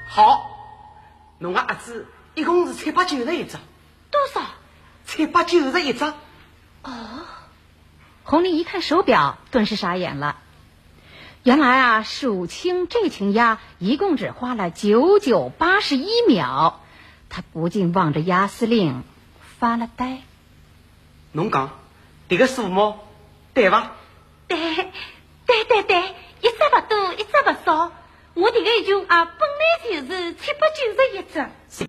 好，侬个儿子一共是790一张。 多少 ？790一张。 哦。 红丽一看手表，顿时傻眼了。原来啊，数清这群鸭一共只花了9981秒。他不禁望着鸭司令发了呆。 侬讲这个数目对吧？ 对，一只不多，一只不少。我这个就本来就是791只。